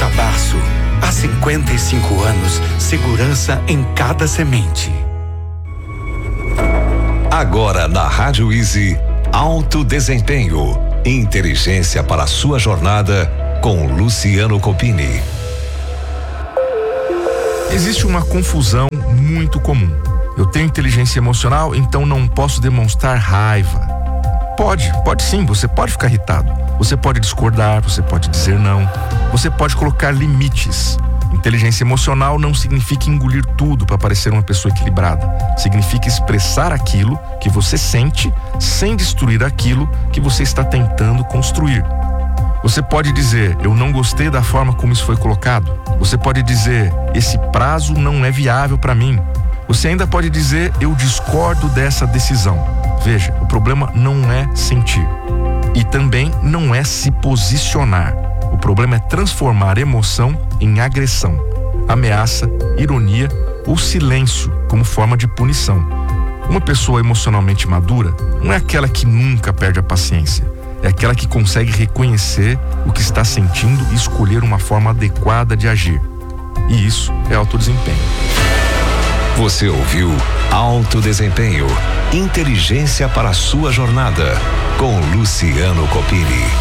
Tabasso. Há 55 anos, segurança em cada semente. Agora na Rádio Easy, Alto Desempenho. Inteligência para a sua jornada com Luciano Copini. Existe uma confusão muito comum. Eu tenho inteligência emocional, então não posso demonstrar raiva. Pode sim, você pode ficar irritado. Você pode discordar, você pode dizer não. Você pode colocar limites. Inteligência emocional não significa engolir tudo para parecer uma pessoa equilibrada. Significa expressar aquilo que você sente sem destruir aquilo que você está tentando construir. Você pode dizer, eu não gostei da forma como isso foi colocado. Você pode dizer, esse prazo não é viável para mim. Você ainda pode dizer, eu discordo dessa decisão. Veja, o problema não é sentir. E também não é se posicionar. O problema é transformar emoção em agressão, ameaça, ironia ou silêncio como forma de punição. Uma pessoa emocionalmente madura não é aquela que nunca perde a paciência. É aquela que consegue reconhecer o que está sentindo e escolher uma forma adequada de agir. E isso é alto desempenho. Você ouviu Alto Desempenho. Inteligência para a sua jornada com Luciano Copini.